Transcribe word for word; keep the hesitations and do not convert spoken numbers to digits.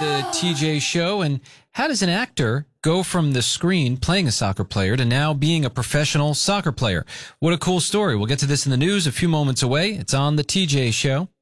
the T J Show. And how does an actor go from the screen playing a soccer player to now being a professional soccer player? What a cool story. We'll get to this in the news a few moments away. It's on the T J Show.